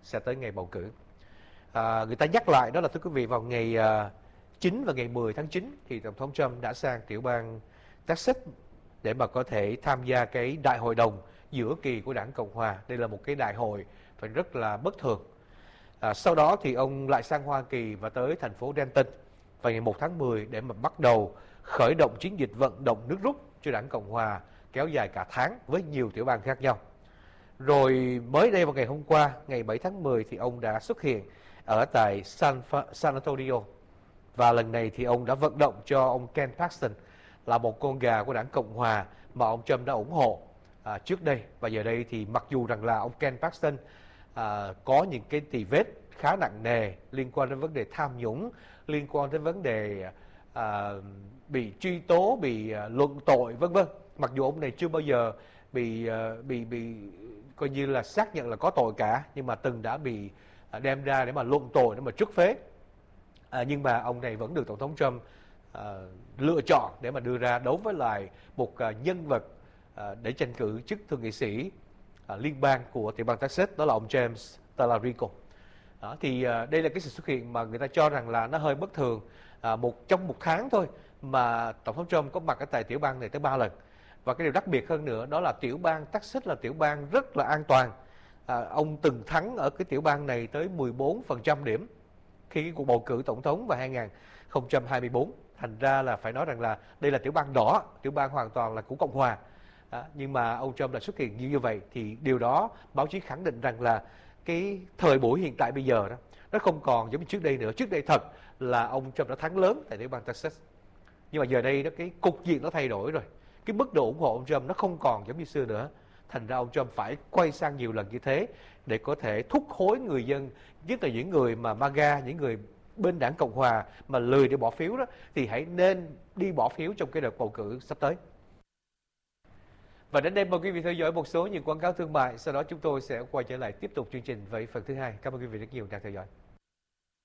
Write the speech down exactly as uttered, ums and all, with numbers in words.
sẽ tới ngày bầu cử. À, người ta nhắc lại đó là, thưa quý vị, vào ngày à, chín và ngày mười tháng chín thì Tổng thống Trump đã sang tiểu bang Texas để mà có thể tham gia cái đại hội đồng giữa kỳ của đảng Cộng Hòa. Đây là một cái đại hội phải rất là bất thường. À, sau đó thì ông lại sang Hoa Kỳ và tới thành phố Denton vào ngày một tháng mười để mà bắt đầu khởi động chiến dịch vận động nước rút cho đảng Cộng Hòa kéo dài cả tháng với nhiều tiểu bang khác nhau. Rồi mới đây vào ngày hôm qua, ngày bảy tháng mười thì ông đã xuất hiện ở tại San, San Antonio. Và lần này thì ông đã vận động cho ông Ken Paxton, là một con gà của đảng Cộng Hòa mà ông Trump đã ủng hộ à, trước đây. Và giờ đây thì mặc dù rằng là ông Ken Paxton à, có những cái tì vết khá nặng nề liên quan đến vấn đề tham nhũng, liên quan đến vấn đề à, bị truy tố, bị à, luận tội vân vân. Mặc dù ông này chưa bao giờ bị à, bị bị coi như là xác nhận là có tội cả, nhưng mà từng đã bị à, đem ra để mà luận tội, để mà truất phế. À, nhưng mà ông này vẫn được Tổng thống Trump à, lựa chọn để mà đưa ra đấu với lại một à, nhân vật à, để tranh cử chức thượng nghị sĩ à, liên bang của tiểu bang Texas, đó là ông James Talarico. Đó, thì à, đây là cái sự xuất hiện mà người ta cho rằng là nó hơi bất thường. À, một trong một tháng thôi mà Tổng thống Trump có mặt ở tại tiểu bang này tới ba lần. Và cái điều đặc biệt hơn nữa đó là tiểu bang Texas là tiểu bang rất là an toàn. À, ông từng thắng ở cái tiểu bang này tới mười bốn phần trăm điểm khi cái cuộc bầu cử tổng thống vào hai nghìn không trăm hai mươi tư. Thành ra là phải nói rằng là đây là tiểu bang đỏ, tiểu bang hoàn toàn là của Cộng Hòa. À, nhưng mà ông Trump đã xuất hiện như vậy thì điều đó báo chí khẳng định rằng là cái thời buổi hiện tại bây giờ đó nó không còn giống như trước đây nữa. Trước đây thật là ông Trump đã thắng lớn tại tiểu bang Texas, nhưng mà giờ đây đó cái cục diện nó thay đổi rồi, cái mức độ ủng hộ ông Trump nó không còn giống như xưa nữa. Thành ra ông Trump phải quay sang nhiều lần như thế để có thể thúc hối người dân, nhất là những người mà MAGA, những người bên đảng Cộng Hòa mà lười để bỏ phiếu đó, thì hãy nên đi bỏ phiếu trong cái đợt bầu cử sắp tới. Và đến đây mời quý vị theo dõi một số những quảng cáo thương mại, sau đó chúng tôi sẽ quay trở lại tiếp tục chương trình với phần thứ hai. Cảm ơn quý vị rất nhiều đang theo dõi.